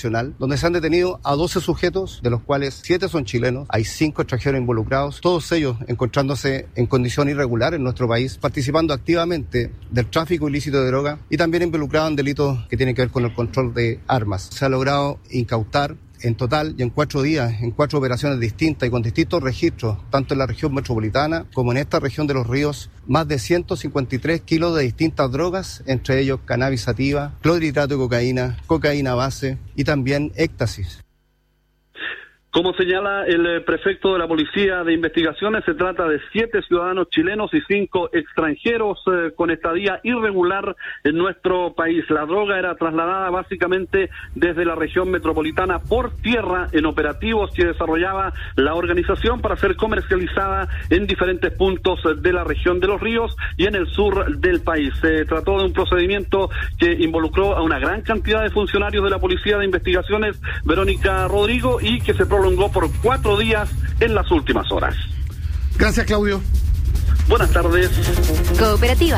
nacional, donde se han detenido a 12 sujetos, de los cuales 7 son chilenos, hay 5 extranjeros involucrados, todos ellos encontrándose en condición irregular en nuestro país, participando activamente del tráfico ilícito de droga y también involucrados en delitos que tienen que ver con el control de armas. Se ha logrado incautar en total y en 4 días, en 4 operaciones distintas y con distintos registros, tanto en la región metropolitana como en esta región de Los Ríos, más de 153 kilos de distintas drogas, entre ellos cannabis sativa, clorhidrato de cocaína, cocaína base y también éxtasis. Como señala el prefecto de la Policía de Investigaciones, se trata de 7 ciudadanos chilenos y 5 extranjeros con estadía irregular en nuestro país. La droga era trasladada básicamente desde la región metropolitana por tierra en operativos que desarrollaba la organización para ser comercializada en diferentes puntos de la región de Los Ríos y en el sur del país. Se trató de un procedimiento que involucró a una gran cantidad de funcionarios de la Policía de Investigaciones, Verónica Rodrigo, y que se prolongó por 4 días en las últimas horas. Gracias, Claudio. Buenas tardes. Cooperativa.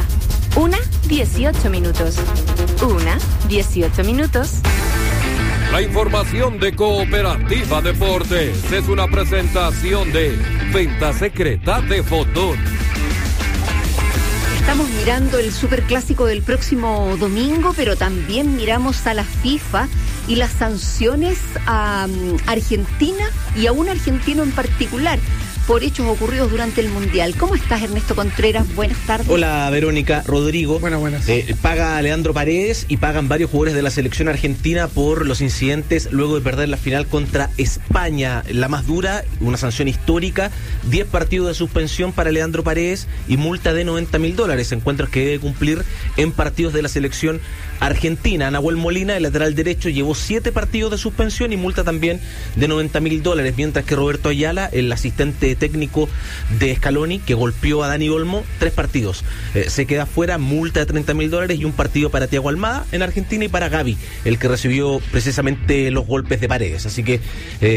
1:18. 1:18. La información de Cooperativa Deportes es una presentación de Venta Secreta de Fotón. Estamos mirando el superclásico del próximo domingo, pero también miramos a la FIFA y las sanciones a Argentina y a un argentino en particular por hechos ocurridos durante el Mundial. ¿Cómo estás, Ernesto Contreras? Buenas tardes. Hola, Verónica. Rodrigo. Buenas. Paga a Leandro Paredes y pagan varios jugadores de la selección argentina por los incidentes luego de perder la final contra España. La más dura, una sanción histórica, 10 partidos de suspensión para Leandro Paredes y multa de $90.000, encuentros que debe cumplir en partidos de la selección argentina. Nahuel Molina, el lateral derecho, llevó 7 partidos de suspensión y multa también de $90.000, mientras que Roberto Ayala, el asistente técnico de Scaloni, que golpeó a Dani Olmo, 3 partidos. Se queda fuera, multa de $30.000 y un partido para Thiago Almada en Argentina y para Gavi, el que recibió precisamente los golpes de Paredes. Así que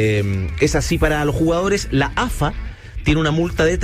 es así para los jugadores. La AFA tiene una multa de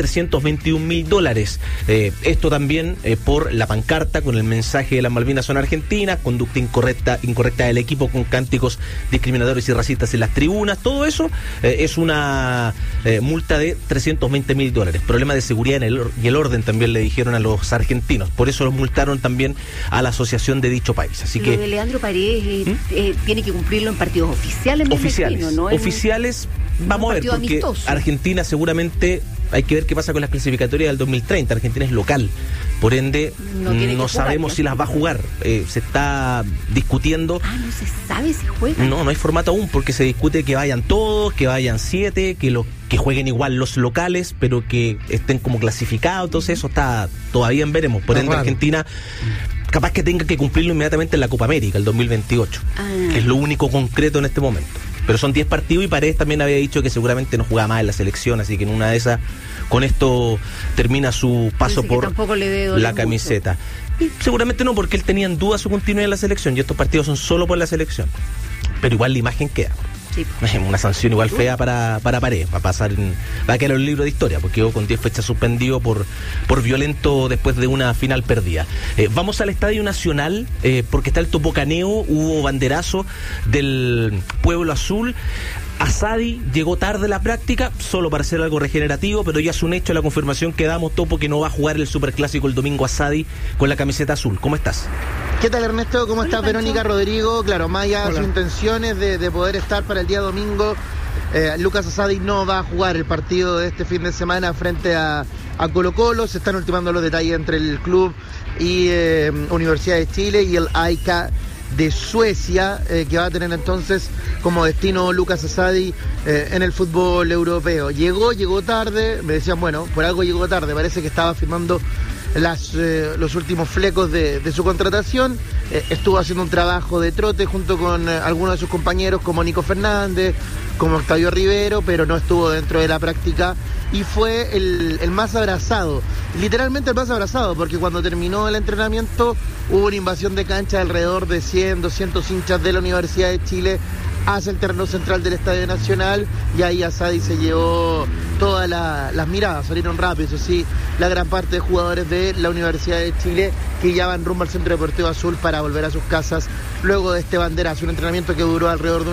$321.000. Esto también por la pancarta con el mensaje de las Malvinas son argentinas, conducta incorrecta del equipo con cánticos discriminatorios y racistas en las tribunas. Todo eso es una multa de $320.000. Problema de seguridad y el orden también le dijeron a los argentinos. Por eso los multaron también a la asociación de dicho país. Así que de Leandro Paredes tiene que cumplirlo en partidos oficiales. Oficiales. Vamos a ver, porque amistoso. Argentina seguramente hay que ver qué pasa con las clasificatorias del 2030. Argentina es local, por ende no sabemos si las va a jugar. Se está discutiendo. No se sabe si juegan. No hay formato aún, porque se discute que vayan todos, que vayan 7, que jueguen igual los locales, pero que estén como clasificados. Entonces eso está todavía en veremos. Por ende, Argentina capaz que tenga que cumplirlo inmediatamente en la Copa América, el 2028, que es lo único concreto en este momento. Pero son 10 partidos y Paredes también había dicho que seguramente no jugaba más en la selección, así que en una de esas, con esto termina su paso por la camiseta. Y seguramente no, porque él tenía en duda su continuidad en la selección y estos partidos son solo por la selección. Pero igual la imagen queda. Sí. Una sanción igual fea para Paredes. Va a quedar en el libro de historia, porque quedó con 10 fechas suspendido por violento después de una final perdida. Vamos al Estadio Nacional, porque está el topocaneo, hubo banderazo del Pueblo Azul. Asadi llegó tarde a la práctica, solo para hacer algo regenerativo, pero ya es un hecho la confirmación que damos, Topo, que no va a jugar el Superclásico el domingo Asadi con la camiseta azul. ¿Cómo estás? ¿Qué tal, Ernesto? ¿Cómo estás, Verónica, Rodrigo? Claro, más allá de sus intenciones de poder estar para el día domingo, Lucas Asadi no va a jugar el partido de este fin de semana frente a Colo-Colo. Se están ultimando los detalles entre el club y Universidad de Chile y el AIK de Suecia, que va a tener entonces como destino Lucas Asadi en el fútbol europeo. Llegó tarde, me decían, bueno, por algo llegó tarde, parece que estaba firmando los últimos flecos de su contratación. Estuvo haciendo un trabajo de trote junto con algunos de sus compañeros como Nico Fernández, como Octavio Rivero, pero no estuvo dentro de la práctica y fue el más abrazado, literalmente el más abrazado, porque cuando terminó el entrenamiento hubo una invasión de cancha de alrededor de 100, 200 hinchas de la Universidad de Chile hacia el terreno central del Estadio Nacional, y ahí Asadi se llevó todas las miradas, salieron rápido, eso sí, la gran parte de jugadores de la Universidad de Chile que ya van rumbo al Centro Deportivo Azul para volver a sus casas luego de este banderazo, un entrenamiento que duró alrededor de